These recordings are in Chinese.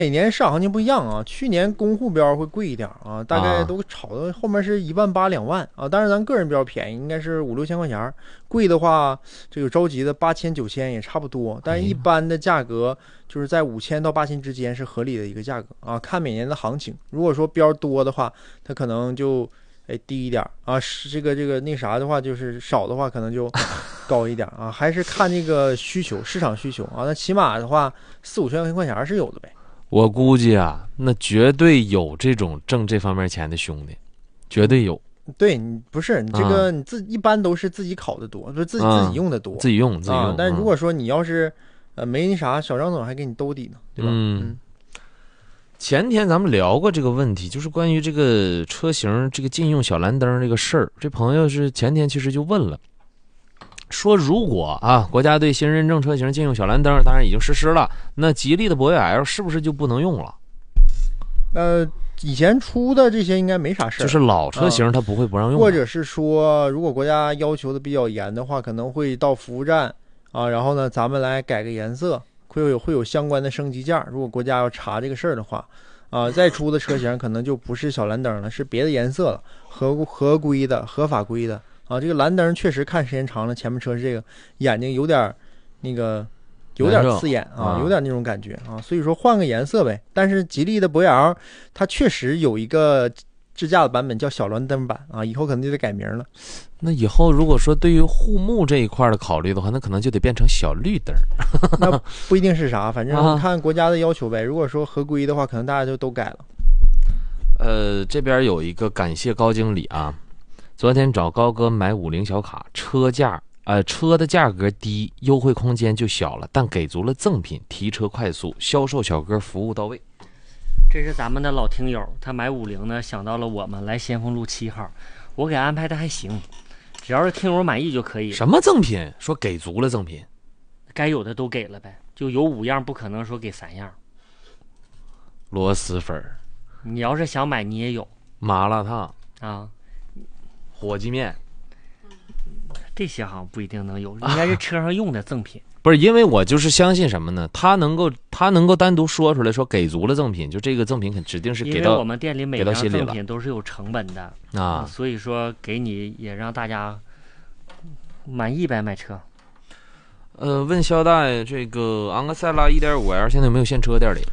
每年市场行情不一样啊，去年公户标会贵一点啊，大概都炒到后面是18000、2万啊，但是咱个人标便宜，应该是5、6千块钱，贵的话这个着急的8000、9000也差不多，但是一般的价格就是在5000到8000之间是合理的一个价格啊，看每年的行情，如果说标多的话，它可能就低一点啊，是这个那啥的话，就是少的话可能就高一点啊，还是看这个需求，市场需求啊，那起码的话4、5千块钱是有的呗。 我估计啊，那绝对有这种挣这方面钱的兄弟，绝对有。 对，你不是你这个你一般都是自己考的多，就自己用的多， 自己用啊。但如果说你要是没那啥，小张总还给你兜底呢，对吧？ 前天咱们聊过这个问题，就是关于这个车型这个禁用小蓝灯这个事儿。这朋友是前天其实就问了，说如果国家对新认证车型禁用小蓝灯，当然已经实施了，那吉利的博越 L 是不是就不能用了？ 以前出的这些应该没啥事儿， 就是老车型它不会不让用， 或者是说如果国家要求的比较严的话，可能会到服务站啊，然后呢咱们来改个颜色，会有相关的升级件，如果国家要查这个事儿的话再出的车型可能就不是小蓝灯了，是别的颜色了，合规的合法规的啊。这个蓝灯确实看时间长了，前面车是这个眼睛有点有点刺眼啊，有点那种感觉啊，所以说换个颜色呗。但是吉利的博越 L 它确实有一个智驾的版本叫小蓝灯版啊，以后可能就得改名了。 那以后如果说对于护目这一块的考虑的话，那可能就得变成小绿灯。 那不一定是啥，反正看国家的要求呗。如果说合规的话，可能大家就都改了。 这边有一个感谢高经理啊，昨天找高哥买50小卡，车的价格低，优惠空间就小了，但给足了赠品，提车快速，销售小哥服务到位。 这是咱们的老听友，他买50呢，想到了我们来先锋路7号，我给安排的还行，只要是听友满意就可以。 什么赠品？说给足了赠品， 该有的都给了呗，就有5样，不可能说给3样。 螺蛳粉， 你要是想买你也有麻辣烫啊， 火鸡面。 这些好像不一定能有，应该是车上用的赠品。 不是，因为我就是相信什么呢？他能够单独说出来说给足了赠品，就这个赠品肯指定是给到， 因为我们店里每样赠品都是有成本的啊， 所以说给你也让大家满意呗，买车。 问肖大爷，这个昂克赛拉 1.5L 现在有没有现车店里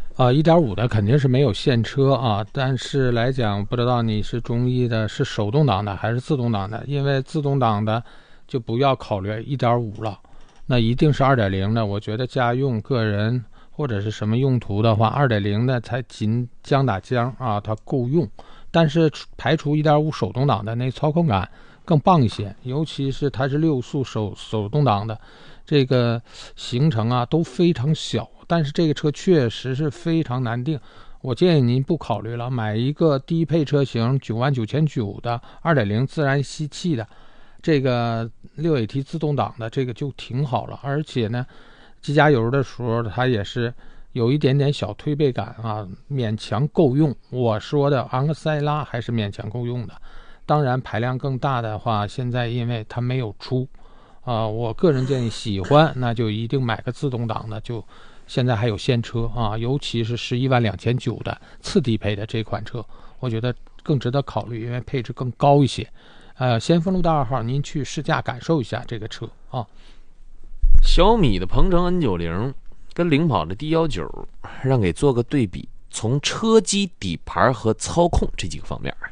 ？1.5的肯定是没有现车啊，但是来讲，不知道你是中意的是手动挡的还是自动挡的，因为自动挡的就不要考虑1.5了，那一定是2.0的。我觉得家用、个人或者是什么用途的话，2.0的才仅将打将啊，它够用。但是排除1.5手动挡的，那操控感更棒一些，尤其是它是6速手动挡的，这个行程啊都非常小。但是这个车确实是非常难定，我建议您不考虑了，买一个低配车型99900的2.0自然吸气的，这个6AT 自动挡的这个就挺好了。而且呢，机加油的时候它也是有一点点小推背感啊，勉强够用。我说的昂克赛拉还是勉强够用的，当然排量更大的话，现在因为它没有出我个人建议喜欢那就一定买个自动挡的，就现在还有现车啊，尤其是112900的次低配的这款车，我觉得更值得考虑，因为配置更高一些。先锋路的2号，您去试驾感受一下这个车啊。 小米的鹏程 N90 跟领跑的 D19，让给做个对比，从车机、底盘和操控这几个方面。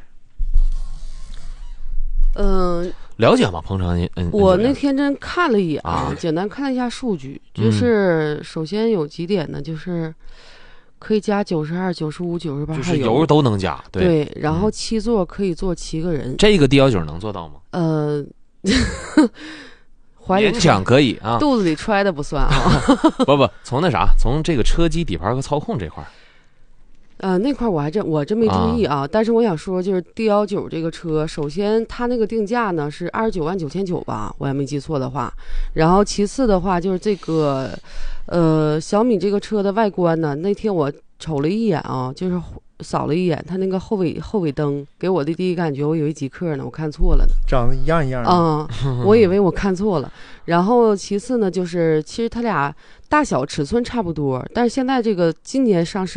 了解吗？鹏程 N90？ 我那天真看了一眼简单看了一下数据，就是首先有几点呢，就是可以加92、95、98， 就是油都能加。 对，然后7座可以坐7个人。 这个 D19 能做到吗？ 怀里勉强可以啊， 肚子里揣的不算啊。 不，从从这个车机、底盘和操控这块。 那块我真没注意啊，但是我想说，就是 D19 这个车，首先它那个定价呢是299900吧，我也没记错的话。然后其次的话，就是这个小米这个车的外观呢，那天我瞅了一眼啊，就是扫了一眼，它那个后尾灯给我的第一感觉，我以为极客呢，我看错了呢。 长得一样一样的。 我以为我看错了。然后其次呢，就是其实它俩大小尺寸差不多，但是现在这个今年上市